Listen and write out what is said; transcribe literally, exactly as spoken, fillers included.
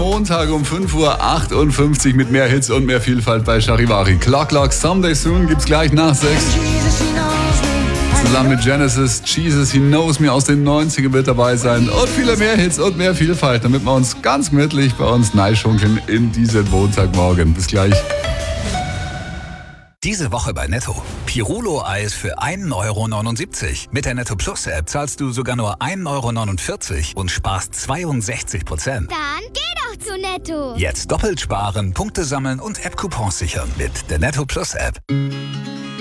Montag um fünf Uhr achtundfünfzig mit mehr Hits und mehr Vielfalt bei Charivari. Clock Clock, Someday Soon gibt's gleich nach sechs. Zusammen mit Genesis, Jesus He Knows Me aus den neunzigern wird dabei sein. Und viele mehr Hits und mehr Vielfalt, damit wir uns ganz gemütlich bei uns neischunkeln in diesen Montagmorgen. Bis gleich. Diese Woche bei Netto. Pirulo-Eis für ein Euro neunundsiebzig. Mit der Netto Plus App zahlst du sogar nur ein Euro neunundvierzig und sparst zweiundsechzig Prozent. Dann geh doch zu Netto. Jetzt doppelt sparen, Punkte sammeln und App-Coupons sichern mit der Netto Plus App.